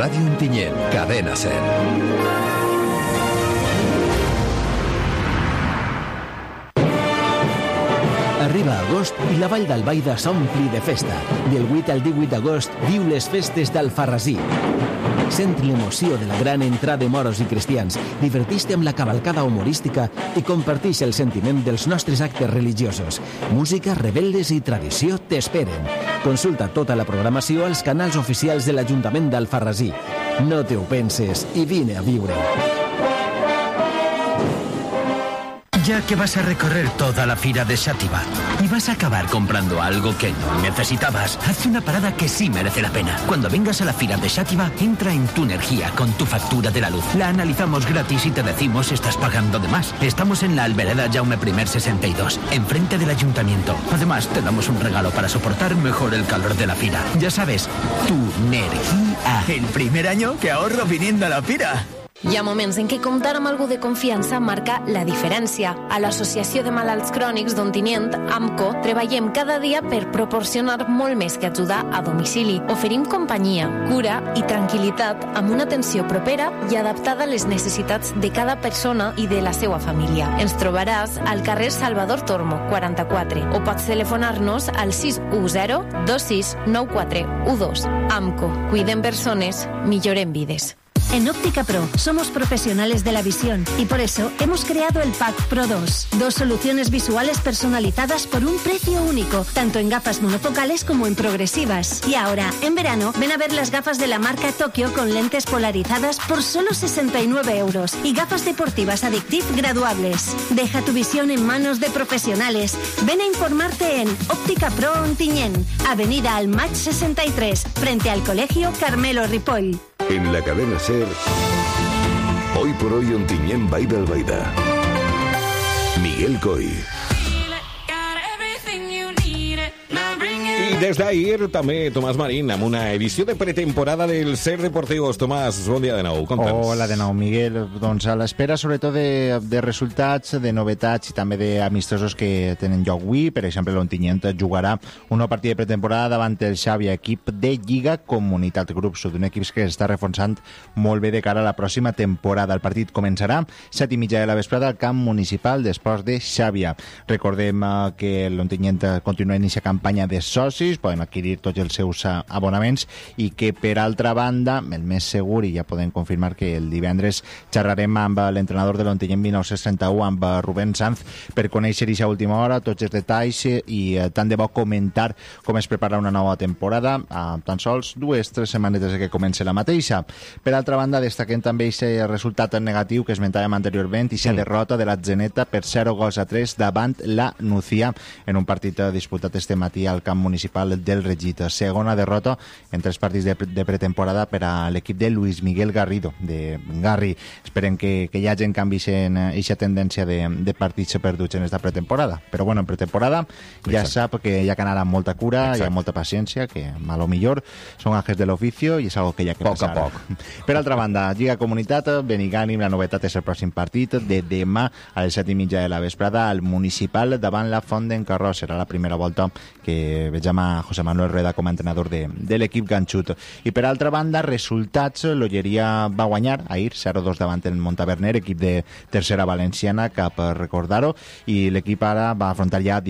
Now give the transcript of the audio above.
Ràdio Ontinyent, Cadena Ser. Arriba agost i la Vall d'Albaida s'ompli de festa. Del 8 al 18 d'agost viu les festes d'Alfarrasí. Sent l'emoció de la gran entrada de moros i cristians, diverteix-te amb la cavalcada humorística i comparteix el sentiment dels nostres actes religiosos. Música, rebel·les i tradició t'esperen. Consulta tota la programació als canals oficials de l'Ajuntament d'Alfarrasí. No te ho penses i vine a viure. Ya que vas a recorrer toda la fira de Xàtiva y vas a acabar comprando algo que no necesitabas, haz una parada que sí merece la pena. Cuando vengas a la fira de Xàtiva, entra en Tu Energía con tu factura de la luz. La analizamos gratis y te decimos si estás pagando de más. Estamos en la Albereda Jaume I 62, enfrente del ayuntamiento. Además, te damos un regalo para soportar mejor el calor de la fira. Ya sabes, Tu Energía. El primer año que ahorro viniendo a la fira. Hi ha moments en què comptar amb algú de confiança marca la diferència. A l'Associació de Malalts Crònics d'Ontinyent, AMCO, treballem cada dia per proporcionar molt més que ajudar a domicili. Oferim companyia, cura i tranquil·litat amb una atenció propera i adaptada a les necessitats de cada persona i de la seva família. Ens trobaràs al carrer Salvador Tormo, 44, o pots telefonar-nos al 610 2694 12. AMCO, cuidem persones, millorem vides. En Óptica Pro somos profesionales de la visión y por eso hemos creado el Pack Pro 2. 2 soluciones visuales personalizadas por un precio único, tanto en gafas monofocales como en progresivas. Y ahora, en verano, ven a ver las gafas de la marca Tokio con lentes polarizadas por solo 69 euros y gafas deportivas Addictive graduables. Deja tu visión en manos de profesionales. Ven a informarte en Óptica Pro Ontinyent, Avenida Almach 63, frente al Colegio Carmelo Ripoll. En la cadena SER, hoy por hoy Ontinyent Vall d'Albaida. Miguel Coy. I des d'ahir també Tomàs Marín amb una edició de pretemporada del SER Deportivos. Tomàs, bon dia de nou. Conta'ns. Hola de nou, Miguel. Doncs a l'espera sobretot de resultats, de novetats i també d'amistosos que tenen lloc avui. Per exemple, l'Ontinyent jugarà una partida de pretemporada davant el Xàbia, equip de Lliga Comunitat Grups, d'un equip que s'està reforçant molt bé de cara a la pròxima temporada. El partit començarà 7:30 de la vesprada al camp municipal d'esports de Xàbia. Recordem que l'Ontinyent continua en aquesta campanya de socis, poden adquirir tots els seus abonaments i que, per altra banda, el més segur, i ja podem confirmar que el divendres xerrarem amb l'entrenador de l'Ontinyent 1931, amb Rubén Sanz, per conèixer aquesta última hora, tots els detalls i tant de bo comentar com es prepara una nova temporada a tan sols 2-3 setmanes des que comença la mateixa. Per altra banda, destaquem també aquest resultat negatiu que esmentàvem anteriorment, i la derrota de la Zeneta per 0-3 davant la Nucía en un partit disputat este matí al camp municipal del Regit. Segona derrota en 3 partits de pretemporada per a l'equip de Luis Miguel Garrido, de Garri. Esperem que hi hagi canvis en aquesta tendència de partits perduts en esta pretemporada. Però bueno, en pretemporada ja sap que hi ha que anar amb molta cura, hi ha molta paciència, que a lo millor són gajes de l'oficio i és algo que hi ha que passar. Poc a poc. Per altra banda, Lliga Comunitat, Benigànim, la novetat és el pròxim partit de demà a les 7:30 de la vesprada al municipal davant la Font d'en Carró. Serà la primera volta que vegem a José Manuel Rueda com a entrenador de l'equip ganxut. I per altra banda, resultats, l'Olleria va guanyar ahir 0-2 davant el Montaverner, equip de tercera valenciana, cap a recordar-ho, i l'equip ara va afrontar ja